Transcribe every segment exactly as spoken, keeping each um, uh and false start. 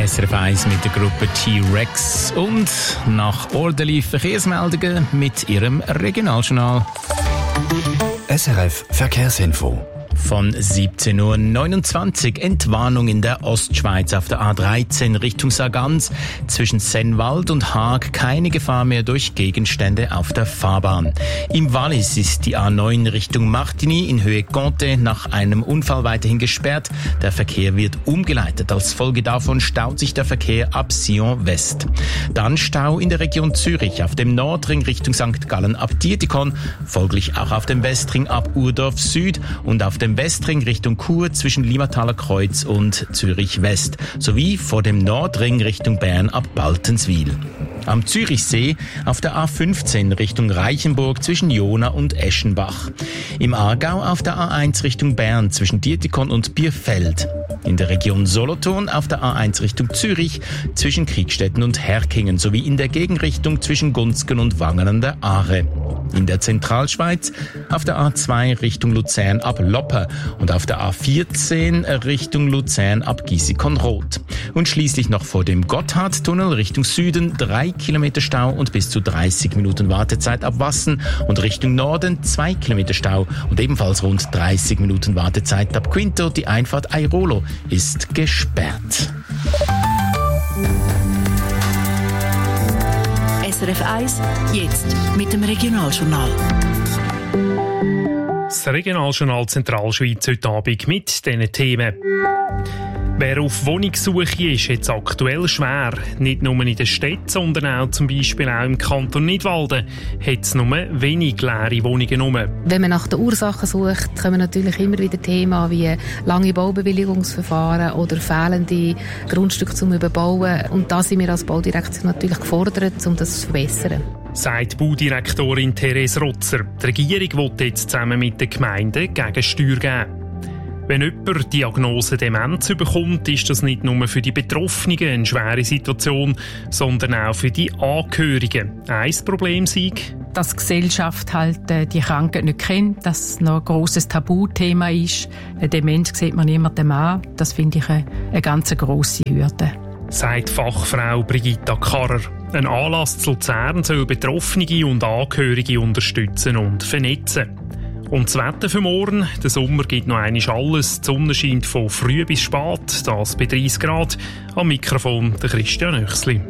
S R F eins mit der Gruppe T-Rex und nach ordentlichen Verkehrsmeldungen mit ihrem Regionaljournal. S R F Verkehrsinfo. Von siebzehn Uhr neunundzwanzig Entwarnung in der Ostschweiz auf der A dreizehn Richtung Sargans. Zwischen Sennwald und Haag keine Gefahr mehr durch Gegenstände auf der Fahrbahn. Im Wallis ist die A neun Richtung Martigny in Höhe Conte nach einem Unfall weiterhin gesperrt. Der Verkehr wird umgeleitet. Als Folge davon staut sich der Verkehr ab Sion West. Dann Stau in der Region Zürich auf dem Nordring Richtung Sankt Gallen ab Dietikon, folglich auch auf dem Westring ab Urdorf Süd und auf dem Westring Richtung Chur zwischen Limataler Kreuz und Zürich West, sowie vor dem Nordring Richtung Bern ab Baltenswil. Am Zürichsee auf der A fünfzehn Richtung Reichenburg zwischen Jona und Eschenbach. Im Aargau auf der A eins Richtung Bern zwischen Dietikon und Bierfeld. In der Region Solothurn auf der A eins Richtung Zürich zwischen Kriegstetten und Herkingen sowie in der Gegenrichtung zwischen Gunzgen und Wangen an der Aare. In der Zentralschweiz auf der A zwei Richtung Luzern ab Loppe und auf der A vierzehn Richtung Luzern ab Giessikon-Roth. Und schließlich noch vor dem Gotthardtunnel Richtung Süden drei Kilometer Stau und bis zu dreißig Minuten Wartezeit ab Wassen und Richtung Norden zwei Kilometer Stau und ebenfalls rund dreißig Minuten Wartezeit ab Quinto. Die Einfahrt Airolo ist gesperrt. S R F eins, jetzt mit dem Regionaljournal. Das Regionaljournal Zentralschweiz heute Abend mit diesen Themen. Wer auf Wohnungssuche ist, hat es aktuell schwer. Nicht nur in den Städten, sondern auch zum Beispiel auch im Kanton Nidwalden hat es nur wenig leere Wohnungen rum. Wenn man nach den Ursachen sucht, kommen natürlich immer wieder Themen wie lange Baubewilligungsverfahren oder fehlende Grundstücke zum Überbauen. Und da sind wir als Baudirektion natürlich gefordert, um das zu verbessern. Sagt Baudirektorin Therese Rotzer. Die Regierung will jetzt zusammen mit den Gemeinden Gegensteuer geben. Wenn jemand die Diagnose Demenz bekommt, ist das nicht nur für die Betroffenen eine schwere Situation, sondern auch für die Angehörigen. Ein Problem sei, dass die Gesellschaft halt äh, die Krankheit nicht kennt, dass es noch ein grosses Tabuthema ist. Eine Demenz sieht man niemandem an. Das finde ich eine, eine ganz grosse Hürde. Sagt Fachfrau Brigitta Karrer. Ein Anlass zu Luzern soll Betroffene und Angehörige unterstützen und vernetzen. Und das Wetter für morgen. Der Sommer gibt noch einmal alles. Die Sonne scheint von früh bis spät. Das bei dreißig Grad. Am Mikrofon der Christian Oechsli.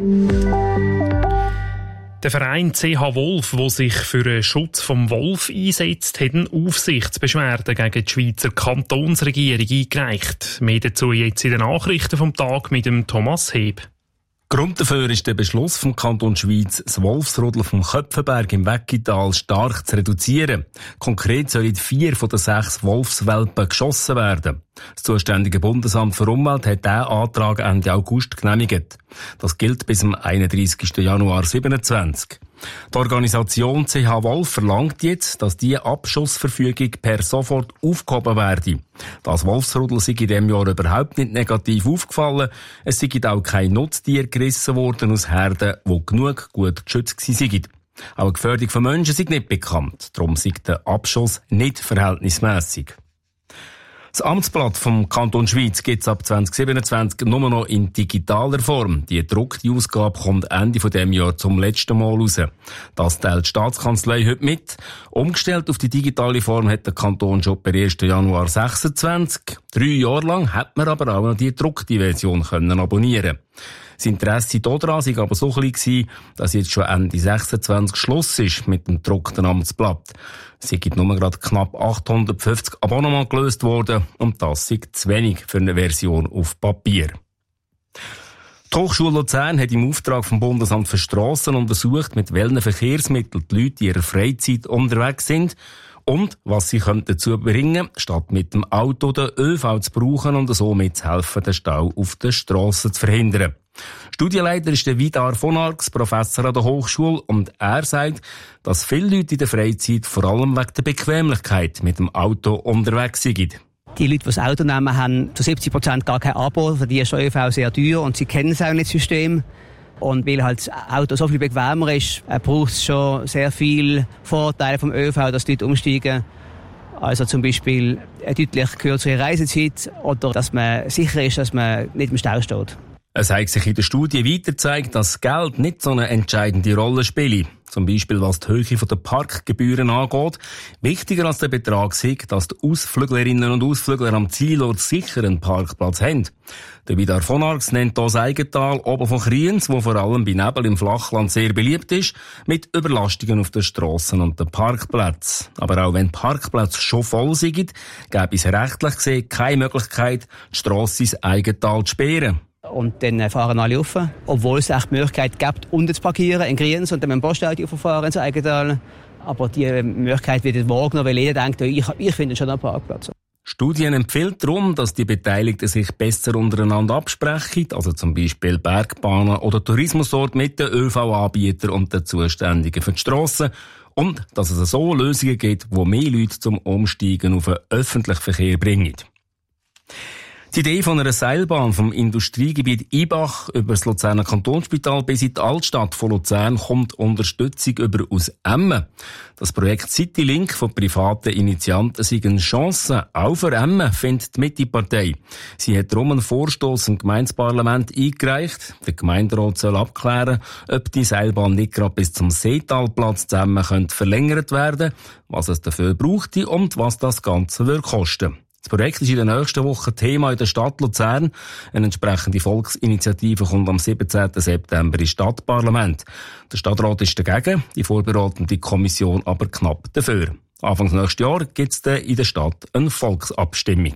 Der Verein C H Wolf, der sich für den Schutz vom Wolf einsetzt, hat eine Aufsichtsbeschwerde gegen die Schweizer Kantonsregierung eingereicht. Mehr dazu jetzt in den Nachrichten vom Tag mit dem Thomas Heb. Grund dafür ist der Beschluss vom Kanton Schweiz, das Wolfsrudel vom Köpfenberg im Weckital stark zu reduzieren. Konkret sollen vier von den sechs Wolfswelpen geschossen werden. Das zuständige Bundesamt für Umwelt hat diesen Antrag Ende August genehmigt. Das gilt bis zum einunddreißigsten Januar zweitausendsiebenundzwanzig. Die Organisation C H Wolf verlangt jetzt, dass diese Abschussverfügung per sofort aufgehoben werde. Das Wolfsrudel sei in diesem Jahr überhaupt nicht negativ aufgefallen. Es sei auch kein Nutztier gerissen worden aus Herden, die genug gut geschützt seien. Auch eine Gefährdung von Menschen sei nicht bekannt. Darum sei der Abschuss nicht verhältnismässig. Das Amtsblatt vom Kanton Schweiz gibt es ab zwanzig siebenundzwanzig nur noch in digitaler Form. Die gedruckte Ausgabe kommt Ende von dem Jahr zum letzten Mal raus. Das teilt die Staatskanzlei heute mit. Umgestellt auf die digitale Form hat der Kanton schon per ersten Januar sechsundzwanzig. Drei Jahre lang hat man aber auch noch die gedruckte Version können abonnieren. Das Interesse daran war aber so klein gewesen, dass jetzt schon Ende sechsundzwanzig Schluss ist mit dem gedruckten Amtsblatt. Es sind nur gerade knapp achthundertfünfzig Abonnements gelöst worden und das ist zu wenig für eine Version auf Papier. Die Hochschule Luzern hat im Auftrag vom Bundesamt für Strassen untersucht, mit welchen Verkehrsmitteln die Leute in ihrer Freizeit unterwegs sind und was sie dazu bringen, statt mit dem Auto den ÖV zu brauchen und somit zu helfen, den Stau auf den Strassen zu verhindern. Studienleiter ist der Vidar von Arx, Professor an der Hochschule, und er sagt, dass viele Leute in der Freizeit vor allem wegen der Bequemlichkeit mit dem Auto unterwegs sind. Die Leute, die das Auto nehmen, haben zu siebzig Prozent gar kein Abo, für die ist der ÖV sehr teuer und sie kennen es auch nicht, das System. Und weil halt das Auto so viel bequemer ist, braucht es schon sehr viele Vorteile vom ÖV, dass die Leute umsteigen. Also zum Beispiel eine deutlich kürzere Reisezeit oder dass man sicher ist, dass man nicht im Stau steht. Es hat sich in der Studie weiter gezeigt, dass Geld nicht so eine entscheidende Rolle spielt. Zum Beispiel was die Höhe der Parkgebühren angeht. Wichtiger als der Betrag ist, dass die Ausflüglerinnen und Ausflügler am Zielort sicher einen Parkplatz haben. Der Vidar von Arx nennt hier das Eigental oben von Kriens, wo vor allem bei Nebel im Flachland sehr beliebt ist, mit Überlastungen auf den Strassen und den Parkplätzen. Aber auch wenn Parkplätze schon voll sind, gäbe es rechtlich gesehen keine Möglichkeit, die Strasse ins Eigental zu sperren. Und dann fahren alle rauf, obwohl es echt die Möglichkeit gibt, unten zu parkieren, in Kriens und dann mit dem Postauto fahren ins Eigental. Aber die Möglichkeit wird nicht wahrgenommen, weil jeder denkt, ich, ich finde schon einen Parkplatz. Studien empfiehlt darum, dass die Beteiligten sich besser untereinander absprechen, also zum Beispiel Bergbahnen oder Tourismusorte mit den ÖV-Anbietern und den Zuständigen für die Strassen. Und dass es so Lösungen gibt, die mehr Leute zum Umsteigen auf den öffentlichen Verkehr bringen. Die Idee von einer Seilbahn vom Industriegebiet Ibach über das Luzerner Kantonsspital bis in die Altstadt von Luzern kommt Unterstützung über aus Emmen. Das Projekt Citylink von privaten Initianten sei eine Chance, auch für Emmen, findet die Mitte-Partei. Sie hat darum einen Vorstoss im Gemeindeparlament eingereicht. Der Gemeinderat soll abklären, ob die Seilbahn nicht gerade bis zum Seetalplatz zusammen könnte verlängert werden, was es dafür brauchte und was das Ganze würde kosten. Das Projekt ist in der nächsten Woche Thema in der Stadt Luzern. Eine entsprechende Volksinitiative kommt am siebzehnten September ins Stadtparlament. Der Stadtrat ist dagegen, die vorberatende Kommission aber knapp dafür. Anfang nächstes Jahr gibt es dann in der Stadt eine Volksabstimmung.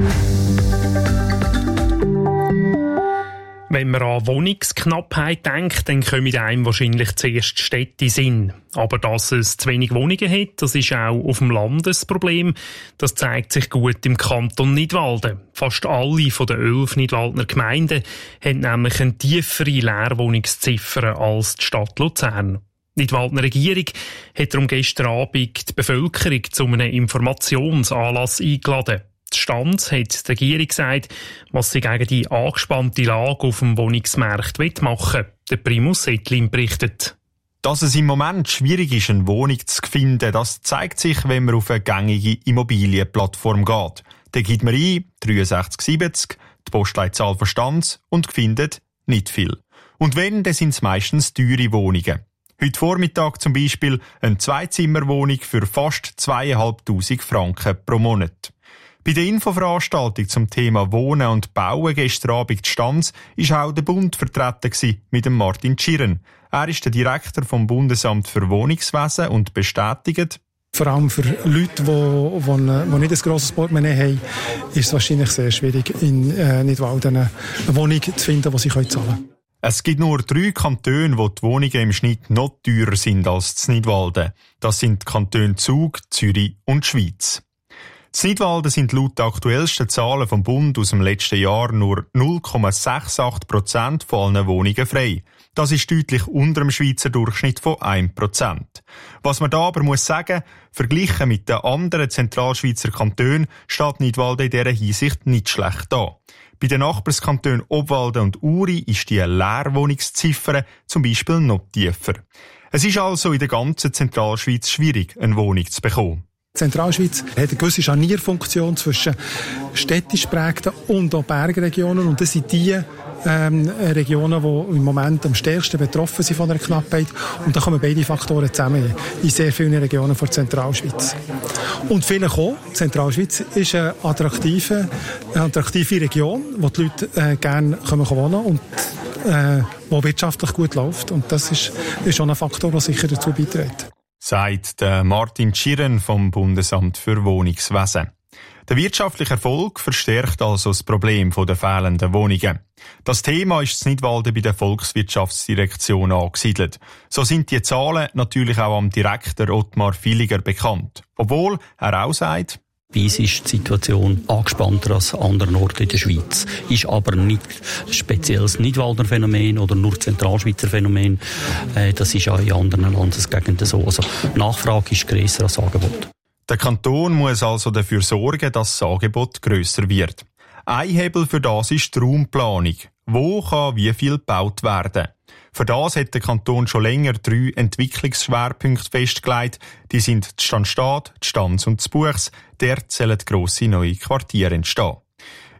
Wenn man an Wohnungsknappheit denkt, dann kommen einem wahrscheinlich zuerst Städte in den Sinn. Aber dass es zu wenig Wohnungen hat, das ist auch auf dem Land ein Problem. Das zeigt sich gut im Kanton Nidwalden. Fast alle von den elf Nidwaldner Gemeinden haben nämlich eine tiefere Leerwohnungsziffer als die Stadt Luzern. Die Nidwaldner Regierung hat darum gestern Abend die Bevölkerung zu einem Informationsanlass eingeladen. Die Stanz hat die Regierung gesagt, was sie gegen die angespannte Lage auf dem Wohnungsmarkt machen will. Der Primus Settlin berichtet. Dass es im Moment schwierig ist, eine Wohnung zu finden, das zeigt sich, wenn man auf eine gängige Immobilienplattform geht. Da gibt man ein sechs drei sieben null, die Postleitzahl von Stanz und findet nicht viel. Und wenn, dann sind es meistens teure Wohnungen. Heute Vormittag zum Beispiel eine Zweizimmerwohnung für fast zweitausendfünfhundert Franken pro Monat. Bei der Infoveranstaltung zum Thema Wohnen und Bauen gestern Abend Stanz war auch der Bund vertreten mit dem Martin Tschirren. Er ist der Direktor vom Bundesamt für Wohnungswesen und bestätigt, vor allem für Leute, die, die, die nicht ein grosses Portemonnaie haben, ist es wahrscheinlich sehr schwierig, in äh, Nidwalden eine Wohnung zu finden, die sie zahlen können. Es gibt nur drei Kantone, wo die Wohnungen im Schnitt noch teurer sind als das Nidwalden. Das sind die Kantone Zug, Zürich und Schweiz. In Nidwalden sind laut den aktuellsten Zahlen vom Bund aus dem letzten Jahr nur null Komma achtundsiebzig Prozent von allen Wohnungen frei. Das ist deutlich unter dem Schweizer Durchschnitt von ein Prozent. Was man da aber muss sagen, verglichen mit den anderen Zentralschweizer Kantonen steht Nidwalden in dieser Hinsicht nicht schlecht da. Bei den Nachbarskantonen Obwalden und Uri ist die Leerwohnungsziffer zum Beispiel noch tiefer. Es ist also in der ganzen Zentralschweiz schwierig, eine Wohnung zu bekommen. Die Zentralschweiz hat eine gewisse Scharnierfunktion zwischen städtisch geprägten und auch Bergregionen. Und das sind die ähm, Regionen, die im Moment am stärksten betroffen sind von einer Knappheit. Und da kommen beide Faktoren zusammen in sehr vielen Regionen der Zentralschweiz. Und vielleicht auch, die Zentralschweiz ist eine attraktive, eine attraktive Region, wo die Leute äh, gerne wohnen können und äh, wo wirtschaftlich gut läuft. Und das ist, ist schon ein Faktor, der sicher dazu beiträgt. Sagt der Martin Tschirren vom Bundesamt für Wohnungswesen. Der wirtschaftliche Erfolg verstärkt also das Problem der fehlenden Wohnungen. Das Thema ist in Nidwalden bei der Volkswirtschaftsdirektion angesiedelt. So sind die Zahlen natürlich auch am Direktor Ottmar Villiger bekannt. Obwohl er auch sagt, bei uns ist die Situation angespannter als an anderen Orten in der Schweiz. Ist aber nicht ein spezielles Nidwalder Phänomen oder nur Zentralschweizer Phänomen. Das ist auch in anderen Landesgegenden so. Also Nachfrage ist grösser als Angebot. Der Kanton muss also dafür sorgen, dass das Angebot grösser wird. Ein Hebel für das ist die Raumplanung. Wo kann wie viel gebaut werden? Für das hat der Kanton schon länger drei Entwicklungsschwerpunkte festgelegt. Die sind die Stanstaat, die Stanz und die Buchs. Dort sollen grosse neue Quartiere entstehen.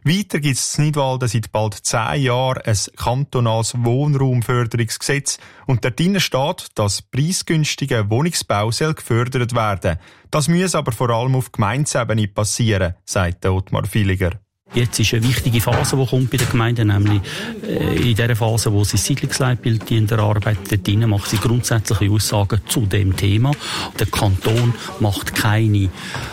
Weiter gibt es in Nidwalden seit bald zehn Jahren ein kantonales Wohnraumförderungsgesetz und dort drin steht, dass preisgünstiger Wohnungsbau soll gefördert werden. Das muss aber vor allem auf Gemeindeebene passieren, sagt Ottmar Villiger. Jetzt ist eine wichtige Phase, die kommt bei den Gemeinden, nämlich äh, in der Phase, wo sie das Siedlungsleitbild erarbeiten. Dort drin macht sie grundsätzliche Aussagen zu dem Thema. Der Kanton macht keine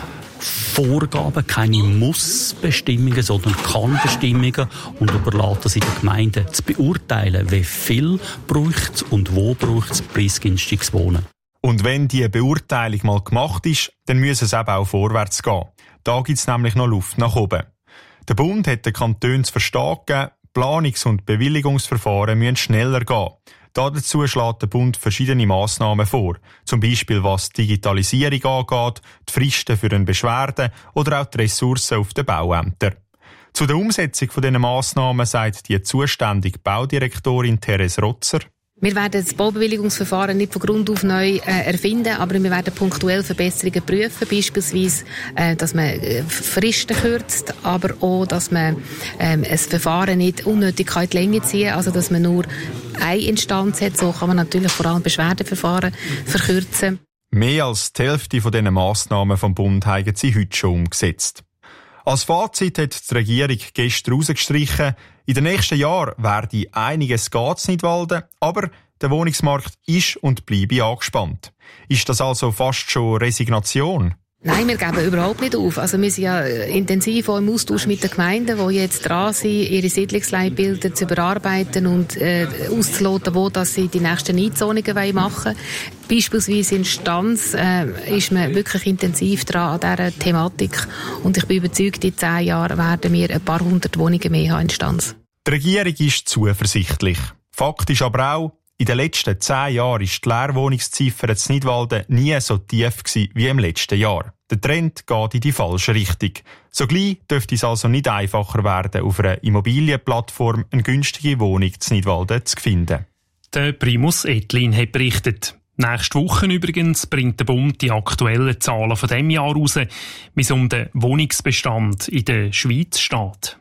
Vorgaben, keine Muss-Bestimmungen, sondern Kann-Bestimmungen und überlässt es in den Gemeinden zu beurteilen, wie viel braucht es und wo braucht es preisgünstiges Wohnen. Und wenn diese Beurteilung mal gemacht ist, dann muss es eben auch vorwärts gehen. Da gibt es nämlich noch Luft nach oben. Der Bund hat den Kantonen zu verstehen gegeben, Planungs- und Bewilligungsverfahren müssen schneller gehen. Dazu schlägt der Bund verschiedene Massnahmen vor. Zum Beispiel was die Digitalisierung angeht, die Fristen für eine Beschwerde oder auch die Ressourcen auf den Bauämtern. Zu der Umsetzung dieser Massnahmen sagt die zuständige Baudirektorin Therese Rotzer: Wir werden das Baubewilligungsverfahren nicht von Grund auf neu äh, erfinden, aber wir werden punktuell Verbesserungen prüfen, beispielsweise, äh, dass man äh, Fristen kürzt, aber auch, dass man ähm, ein Verfahren nicht unnötig in die Länge ziehen kann, also dass man nur eine Instanz hat, so kann man natürlich vor allem Beschwerdeverfahren verkürzen. Mehr als die Hälfte von diesen Massnahmen vom Bund haben sie heute schon umgesetzt. Als Fazit hat die Regierung gestern herausgestrichen, in den nächsten Jahren werde einiges geht's nicht walden, aber der Wohnungsmarkt ist und bleibe angespannt. Ist das also fast schon Resignation? Nein, wir geben überhaupt nicht auf. Also wir sind ja intensiv auch im Austausch mit den Gemeinden, die jetzt dran sind, ihre Siedlungsleitbilder zu überarbeiten und äh, auszuloten, wo dass sie die nächsten Einzonungen machen wollen. Beispielsweise in Stanz äh, ist man wirklich intensiv dran an dieser Thematik. Und ich bin überzeugt, in zehn Jahren werden wir ein paar hundert Wohnungen mehr haben in Stanz. Die Regierung ist zuversichtlich. Fakt ist aber auch, in den letzten zehn Jahren war die Leerwohnungsziffer in Nidwalden nie so tief wie im letzten Jahr. Der Trend geht in die falsche Richtung. Sogleich dürfte es also nicht einfacher werden, auf einer Immobilienplattform eine günstige Wohnung in Nidwalden zu finden. Der Primus Etlin hat berichtet. Nächste Woche übrigens bringt der Bund die aktuellen Zahlen von diesem Jahr raus, wie es um den Wohnungsbestand in der Schweiz steht.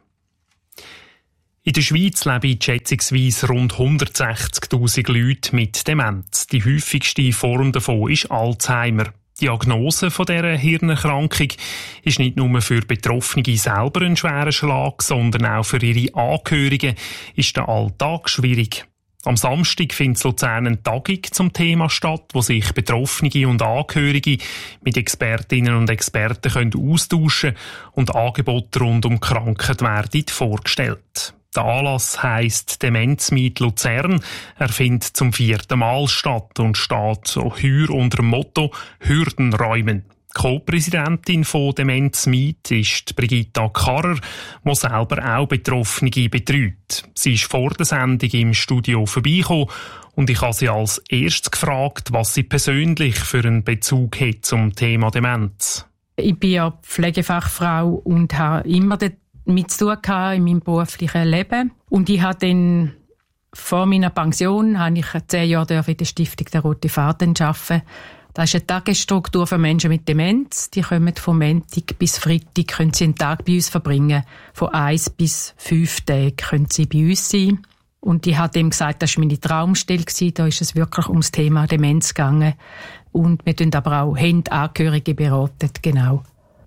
In der Schweiz leben schätzungsweise rund hundertsechzigtausend Leute mit Demenz. Die häufigste Form davon ist Alzheimer. Die Diagnose von dieser Hirnerkrankung ist nicht nur für Betroffene selber ein schwerer Schlag, sondern auch für ihre Angehörigen ist der Alltag schwierig. Am Samstag findet in Luzern eine Tagung zum Thema statt, wo sich Betroffene und Angehörige mit Expertinnen und Experten können austauschen und Angebote rund um Krankheit werden vorgestellt. Der Anlass heisst Demenz-Meet Luzern. Er findet zum vierten Mal statt und steht so heuer unter dem Motto «Hürden räumen». Co-Präsidentin von Demenz-Meet ist Brigitta Karrer, die selber auch Betroffene betreut. Sie ist vor der Sendung im Studio vorbeigekommen und ich habe sie als erstes gefragt, was sie persönlich für einen Bezug hat zum Thema Demenz. Ich bin ja Pflegefachfrau und habe immer damit zu tun gehabt in meinem beruflichen Leben. Und ich habe dann vor meiner Pension habe ich zehn Jahre in der Stiftung der Rote Faden arbeiten. Das ist eine Tagesstruktur für Menschen mit Demenz. Die kommen von Montag bis Freitag, können sie einen Tag bei uns verbringen. Von eins bis fünf Tagen können sie bei uns sein. Und ich habe ihm gesagt, das war meine Traumstelle. Da ist es wirklich ums Thema Demenz gegangen. Und wir beraten aber auch Angehörige beraten, genau.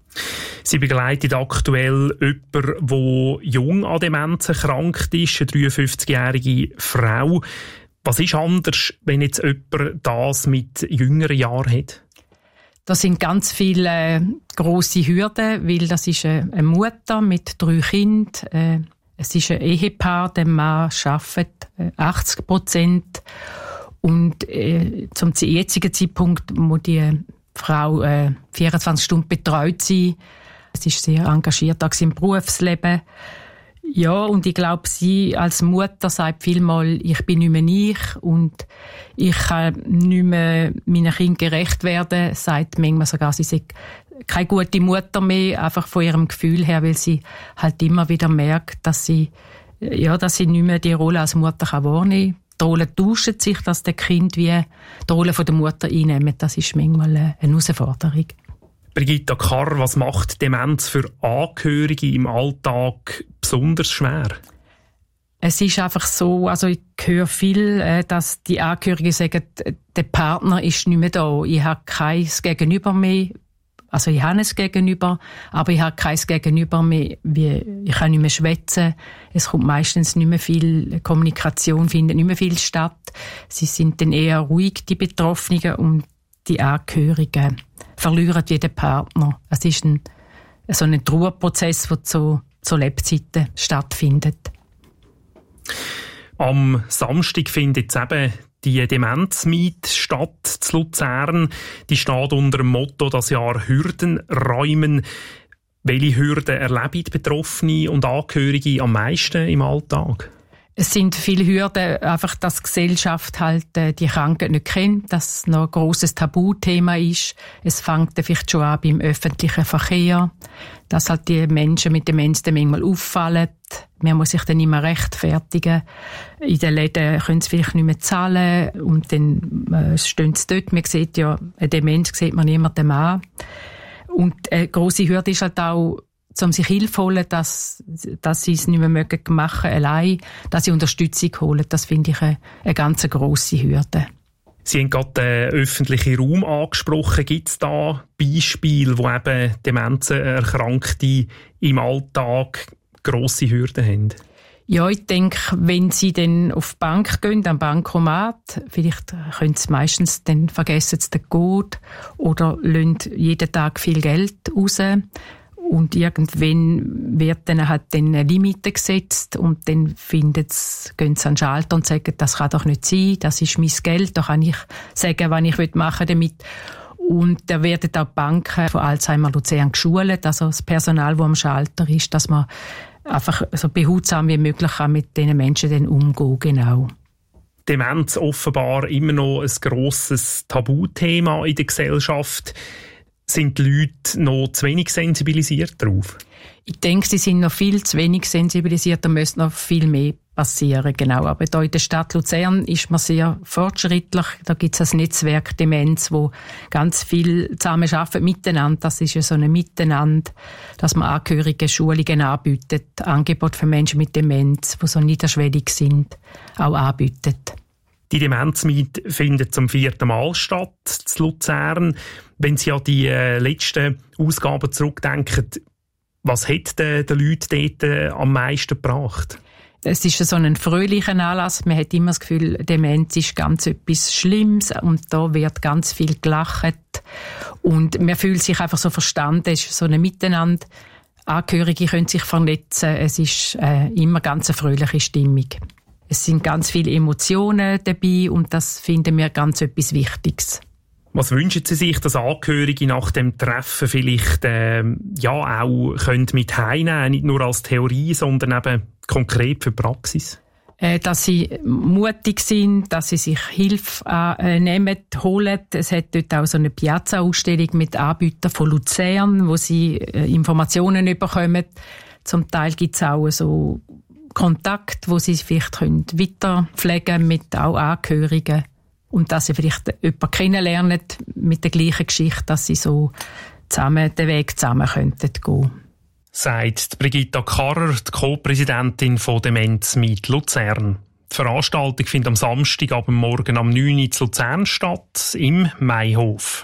Sie begleitet aktuell jemanden, der jung an Demenz erkrankt ist, eine dreiundfünfzigjährige Frau. Was ist anders, wenn jetzt jemand das mit jüngeren Jahren hat? Das sind ganz viele äh, grosse Hürden, weil das ist eine Mutter mit drei Kindern. Äh, es ist ein Ehepaar, der Mann arbeitet äh, achtzig Prozent. Und äh, zum jetzigen Zeitpunkt muss die Frau äh, vierundzwanzig Stunden betreut sein. Sie ist sehr engagiert auch im Berufsleben. Ja, und ich glaube, sie als Mutter sagt vielmal, ich bin nicht mehr ich und ich kann nicht mehr meinen Kindern gerecht werden. Sagt manchmal sogar, sie sei keine gute Mutter mehr, einfach von ihrem Gefühl her, weil sie halt immer wieder merkt, dass sie, ja, dass sie nicht mehr die Rolle als Mutter kann wahrnehmen kann. Die Rollen tauschen sich, dass der Kind wie die Rolle von der Mutter einnehmen. Das ist manchmal eine Herausforderung. Brigitta Karr, was macht Demenz für Angehörige im Alltag besonders schwer? Es ist einfach so, also ich höre viel, dass die Angehörigen sagen, der Partner ist nicht mehr da. Ich habe kein Gegenüber mehr. Also ich habe ein Gegenüber, aber ich habe kein Gegenüber mehr. Ich kann nicht mehr schwätzen. Es kommt meistens nicht mehr viel Kommunikation, findet nicht mehr viel statt. Sie sind dann eher ruhig, die Betroffenen, und die Angehörigen verlieren wie den Partner. Es ist ein, so ein Trauerprozess, der zu, zu Lebzeiten stattfindet. Am Samstag findet jetzt eben die Demenz-Meet statt zu Luzern. Die steht unter dem Motto «Das Jahr Hürden räumen». Welche Hürden erleben die Betroffenen und Angehörige am meisten im Alltag? Es sind viele Hürden, einfach, dass die Gesellschaft halt äh, die Krankheit nicht kennt, dass es noch ein grosses Tabuthema ist. Es fängt vielleicht schon an beim öffentlichen Verkehr, dass halt die Menschen mit Demenz dann manchmal auffallen. Man muss sich dann immer rechtfertigen. In den Läden können sie vielleicht nicht mehr zahlen und dann äh, stehen sie dort. Man sieht ja, eine Demenz sieht man niemandem an. Und eine grosse Hürde ist halt auch, um sich Hilfe holen, dass, dass sie es nicht mehr machen mögen, allein, dass sie Unterstützung holen. Das finde ich eine, eine ganz grosse Hürde. Sie haben gerade den öffentlichen Raum angesprochen. Gibt es da Beispiele, wo eben Demenzenerkrankte im Alltag grosse Hürden haben? Ja, ich denke, wenn sie dann auf die Bank gehen, am Bankomat, vielleicht können sie meistens dann vergessen sie den Code oder lassen jeden Tag viel Geld raus. Und irgendwann wird dann halt dann eine Limite gesetzt und dann finden's, gehen sie an den Schalter und sagen, das kann doch nicht sein, das ist mein Geld, da kann ich sagen, was ich machen damit. Und da werden auch die Banken von Alzheimer Luzern geschult, also das Personal, das am Schalter ist, dass man einfach so behutsam wie möglich kann mit diesen Menschen dann umgehen, genau. Demenz offenbar immer noch ein grosses Tabuthema in der Gesellschaft. Sind die Leute noch zu wenig sensibilisiert darauf? Ich denke, sie sind noch viel zu wenig sensibilisiert, da müsste noch viel mehr passieren, genau. Aber hier in der Stadt Luzern ist man sehr fortschrittlich. Da gibt es ein Netzwerk Demenz, wo ganz viel zusammen arbeiten miteinander. Das ist ja so ein Miteinander, dass man Angehörige Schulungen anbietet, Angebote für Menschen mit Demenz, die so niederschwellig sind, auch anbietet. Die Demenz-Meet findet zum vierten Mal statt in Luzern. Wenn Sie an die äh, letzten Ausgaben zurückdenken, was hat den, den Leuten dort äh, am meisten gebracht? Es ist so ein fröhlicher Anlass. Man hat immer das Gefühl, Demenz ist ganz etwas Schlimmes und da wird ganz viel gelacht. Und man fühlt sich einfach so verstanden. Es ist so ein Miteinander. Angehörige können sich vernetzen. Es ist äh, immer ganz eine fröhliche Stimmung. Es sind ganz viele Emotionen dabei und das finden wir ganz etwas Wichtiges. Was wünschen Sie sich, dass Angehörige nach dem Treffen vielleicht äh, ja auch können mit heimnehmen, nicht nur als Theorie, sondern eben konkret für die Praxis? Äh, dass sie mutig sind, dass sie sich Hilfe äh, nehmen, holen. Es hat dort auch so eine Piazza-Ausstellung mit Anbietern von Luzern, wo sie äh, Informationen bekommen. Zum Teil gibt es auch so Kontakt, wo sie vielleicht können weiterpflegen mit auch Angehörigen und dass sie vielleicht jemanden kennenlernen mit der gleichen Geschichte, dass sie so zusammen den Weg zusammen könnten gehen. Sagt Brigitta Karrer, die Co-Präsidentin von Demenz-Meet Luzern. Die Veranstaltung findet am Samstag ab morgen am neun Uhr zu Luzern statt, im Maihof.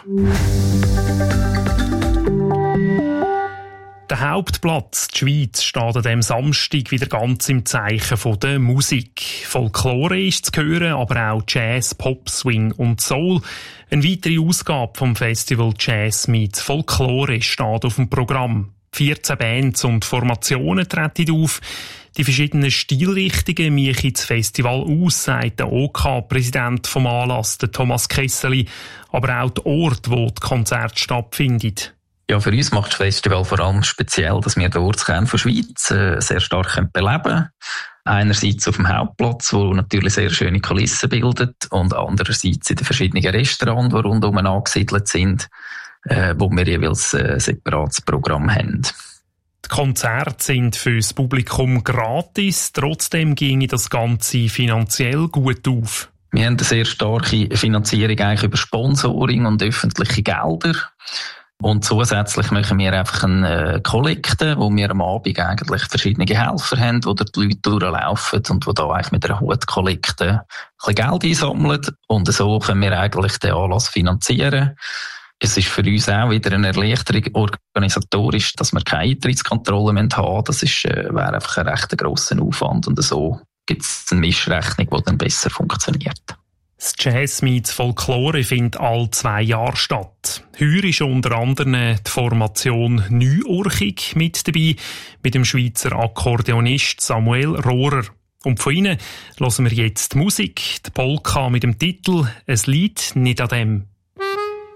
Der Hauptplatz, die Schweiz, steht an diesem Samstag wieder ganz im Zeichen von der Musik. Folklore ist zu hören, aber auch Jazz, Pop, Swing und Soul. Eine weitere Ausgabe vom Festival Jazz Meets Folklore steht auf dem Programm. vierzehn Bands und Formationen treten auf. Die verschiedenen Stilrichtungen machen das Festival aus, sagt der OK-Präsident vom Anlass, der Thomas Kesseli, aber auch der Ort, wo das Konzert stattfindet. Ja, für uns macht das Festival vor allem speziell, dass wir den Ortskern von Schweiz äh, sehr stark beleben können. Einerseits auf dem Hauptplatz, wo natürlich sehr schöne Kulissen bildet, und andererseits in den verschiedenen Restaurants, die rundum angesiedelt sind, äh, wo wir jeweils ein äh, separates Programm haben. Die Konzerte sind für das Publikum gratis, trotzdem ginge das Ganze finanziell gut auf. Wir haben eine sehr starke Finanzierung eigentlich über Sponsoring und öffentliche Gelder. Und zusätzlich machen wir einfach eine Kollekte, wo wir am Abend eigentlich verschiedene Helfer haben, die die Leute durchlaufen und die da eigentlich mit einer Hutkollekte ein bisschen Geld einsammeln. Und so können wir eigentlich den Anlass finanzieren. Es ist für uns auch wieder eine Erleichterung organisatorisch, dass wir keine Eintrittskontrolle haben müssen. Das ist, wäre einfach ein recht grosser Aufwand. Und so gibt es eine Mischrechnung, die dann besser funktioniert. Das Jazz meets Folklore findet alle zwei Jahre statt. Heuer ist unter anderem die Formation Neuurchig mit dabei, mit dem Schweizer Akkordeonist Samuel Rohrer. Und von ihnen hören wir jetzt die Musik, die Polka mit dem Titel «Es liegt nicht an dem».